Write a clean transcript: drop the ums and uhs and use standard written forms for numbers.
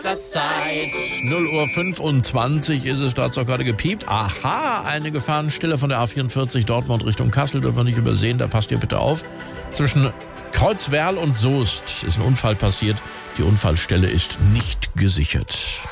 Das Zeit. 0:25 ist es, da hat es doch gerade gepiept. Aha, eine Gefahrenstelle von der A44 Dortmund Richtung Kassel dürfen wir nicht übersehen, da passt ihr bitte auf. Zwischen Kreuzwerl und Soest ist ein Unfall passiert. Die Unfallstelle ist nicht gesichert.